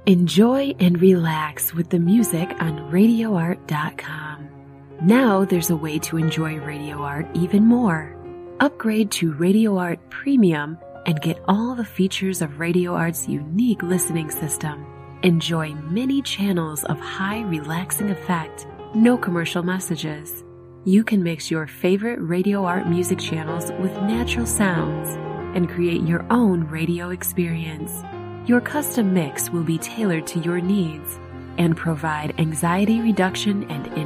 Enjoy and relax with the music on RadioArt.com. Now there's a way to enjoy Radio Art even more. Upgrade to Radio Art Premium and get all the features of Radio Art's unique listening system. Enjoy many channels of high relaxing effect, no commercial messages. You can mix your favorite Radio Art music channels with natural sounds and create your own radio experience. Your custom mix will be tailored to your needs and provide anxiety reduction and